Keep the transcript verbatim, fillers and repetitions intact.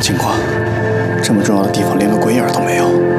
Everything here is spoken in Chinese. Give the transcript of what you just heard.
情况？这么重要的地方连个鬼影都没有。